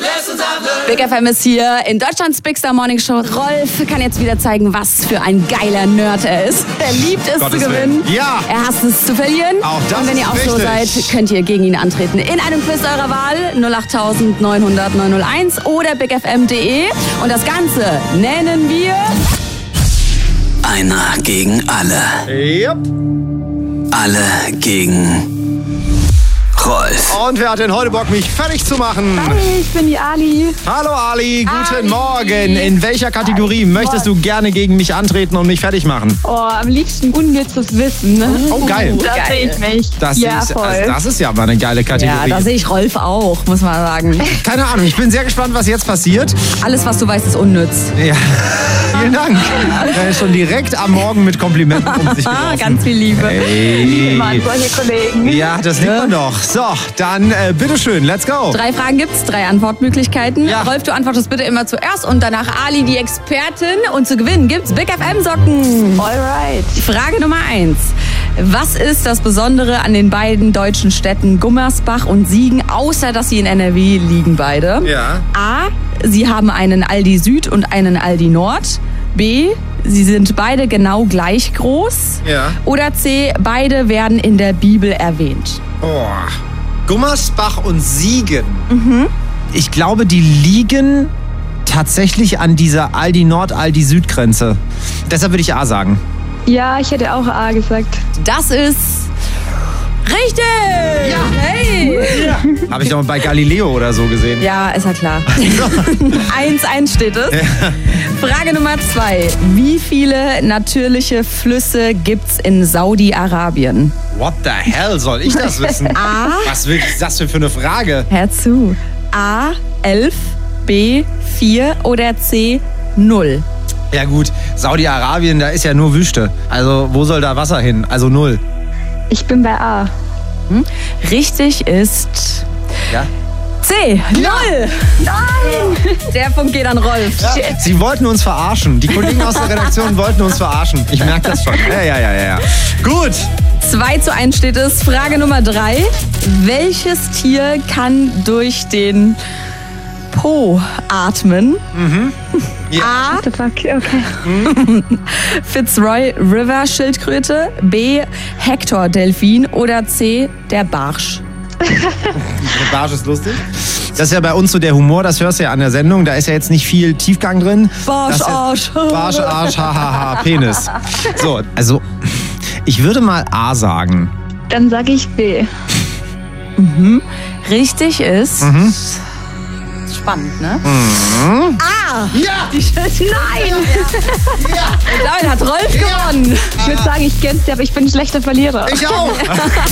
Big FM ist hier in Deutschlands Big Star Morning Show. Rolf kann jetzt wieder zeigen, was für ein geiler Nerd er ist. Er liebt es zu gewinnen. Ja. Er hasst es zu verlieren. Auch das Und wenn ihr auch so seid, könnt ihr gegen ihn antreten. In einem Quiz eurer Wahl 08900 901 oder bigfm.de. Und das Ganze nennen wir... Einer gegen alle. Yep. Alle gegen Rolf. Und wer hat denn heute Bock, mich fertig zu machen? Hi, ich bin die Ali. Hallo Ali, guten Morgen. In welcher Kategorie möchtest du gerne gegen mich antreten und mich fertig machen? Oh, am liebsten unnützes Wissen. Ne? Oh, geil. Da sehe ich mich. Das, ja, voll. voll. Das ist ja mal eine geile Kategorie. Ja, da sehe ich Rolf auch, muss man sagen. Keine Ahnung, ich bin sehr gespannt, was jetzt passiert. Alles, was du weißt, ist unnütz. Ja, vielen Dank. Schon direkt am Morgen mit Komplimenten um sich geworfen. Ganz viel Liebe. Hey. Mann, solche Kollegen. Ja, das liebt man doch. So, dann bitteschön, let's go. 3 Fragen gibt's, 3 Antwortmöglichkeiten. Ja. Rolf, du antwortest bitte immer zuerst und danach Ali, die Expertin. Und zu gewinnen gibt's Big FM Socken. Alright. Frage Nummer 1. Was ist das Besondere an den beiden deutschen Städten Gummersbach und Siegen, außer dass sie in NRW liegen beide? Ja. A. Sie haben einen Aldi Süd und einen Aldi Nord. B. Sie sind beide genau gleich groß. Ja. Oder C. Beide werden in der Bibel erwähnt. Oh. Gummersbach und Siegen. Ich glaube, die liegen tatsächlich an dieser Aldi Nord, Aldi Süd Grenze. Deshalb würde ich A sagen. Ja, ich hätte auch A gesagt. Das ist richtig! Ja. Hey! Habe ich doch mal bei Galileo oder so gesehen. Ja, ist ja klar. 1-1 steht es. Frage Nummer 2. Wie viele natürliche Flüsse gibt's in Saudi-Arabien? What the hell soll ich das wissen? A. Was ist das für eine Frage? Hör zu. A. 11, B. 4 oder C. 0. Ja gut, Saudi-Arabien, da ist ja nur Wüste. Also wo soll da Wasser hin? Also 0. Ich bin bei A. Richtig ist Ja? C. 0. Nein! Der Punkt geht an Rolf. Ja. Sie wollten uns verarschen. Die Kollegen aus der Redaktion wollten uns verarschen. Ich merke das schon. Ja. Gut. 2-1 steht es. Frage Nummer 3. Welches Tier kann durch den Po atmen? A. What the fuck? Okay. Fitzroy River Schildkröte, B. Hector Delfin oder C. der Barsch? Der Barsch ist lustig. Das ist ja bei uns so der Humor, das hörst du ja an der Sendung. Da ist ja jetzt nicht viel Tiefgang drin. Barscharsch. Barscharsch, hahaha, Penis. So, also ich würde mal A sagen. Dann sage ich B. Richtig ist... Spannend, ne? Ah! Ja! Nein! Damit hat Rolf gewonnen. Ich würde sagen, ich gönn's dir, aber ich bin ein schlechter Verlierer. Ich auch!